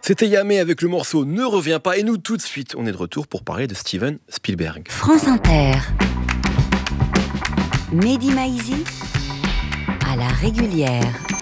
C'était Yamé avec le morceau Ne reviens pas. Et nous, tout de suite, on est de retour pour parler de Steven Spielberg. France Inter. Mehdi Maizi à la régulière.